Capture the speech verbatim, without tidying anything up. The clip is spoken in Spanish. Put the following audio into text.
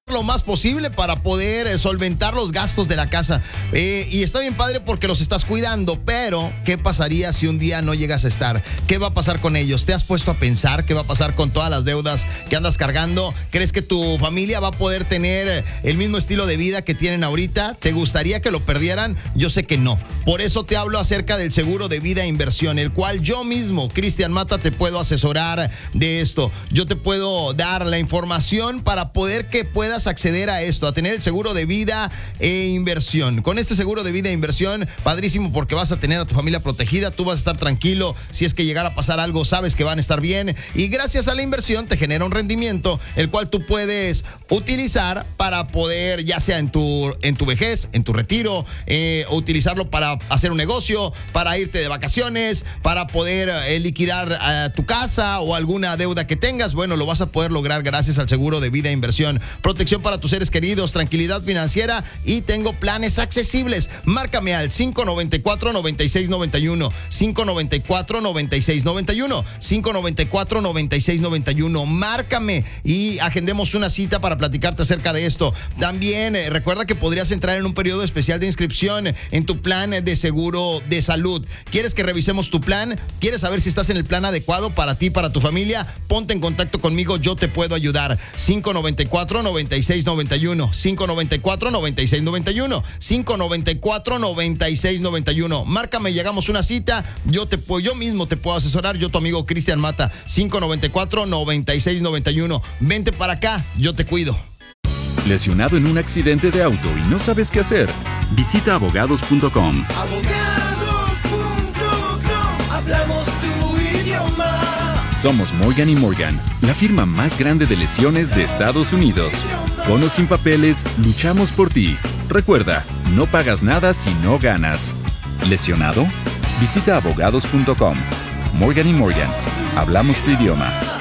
lo más posible para poder eh, solventar los gastos de la casa. Eh, y está bien padre porque los estás cuidando, pero ¿qué pasaría si un día no llegas a estar? ¿Qué va a pasar con ellos? ¿Te has puesto a pensar qué va a pasar con todas las deudas que andas cargando? ¿Crees que tu familia va a poder tener el mismo estilo de vida que tienen ahorita? ¿Te gustaría que lo perdieran? Yo sé que no. Por eso te hablo acerca del seguro de vida e inversión, el cual yo mismo, Cristian Mata, te puedo asesorar de esto. Yo te puedo dar la información para poder que puedas acceder a esto, a tener el seguro de vida e inversión. Con este seguro de vida e inversión, padrísimo, porque vas a tener a tu familia protegida, tú vas a estar tranquilo, si es que llegara a pasar algo, sabes que van a estar bien, y gracias a la inversión te genera un rendimiento, el cual tú puedes utilizar para poder, ya sea en tu, en tu vejez, en tu retiro, eh, utilizarlo para hacer un negocio, para irte de vacaciones, para poder eh, liquidar eh, tu casa o alguna deuda que tengas. Bueno, lo vas a poder lograr gracias al seguro de vida e inversión. Protección para tus seres queridos, tranquilidad financiera, y tengo planes accesibles. Márcame al cinco noventa y cuatro, noventa y seis noventa y uno, cinco noventa y cuatro, noventa y seis noventa y uno, cinco noventa y cuatro, noventa y seis noventa y uno. Márcame y agendemos una cita para platicarte acerca de esto. También eh, recuerda que podrías entrar en un periodo especial de inscripción en tu plan de seguro de salud. ¿Quieres que revisemos tu plan? ¿Quieres saber si estás en el plan adecuado para ti, para tu familia? Ponte en contacto conmigo, yo te puedo ayudar. cinco noventa y cuatro, noventa y seis noventa y uno, cinco noventa y cuatro, noventa y seis noventa y uno, cinco noventa y cuatro, noventa y seis noventa y uno. Márcame, llegamos una cita, yo te puedo, yo mismo te puedo asesorar, yo tu amigo Cristian Mata, cinco noventa y cuatro, noventa y seis noventa y uno. Vente para acá, yo te cuido. ¿Lesionado en un accidente de auto y no sabes qué hacer? Visita abogados punto com. abogados punto com, hablamos tu idioma. Somos Morgan y Morgan, la firma más grande de lesiones de Estados Unidos. Con o sin papeles, luchamos por ti. Recuerda, no pagas nada si no ganas. ¿Lesionado? Visita abogados punto com. Morgan y Morgan, hablamos tu idioma.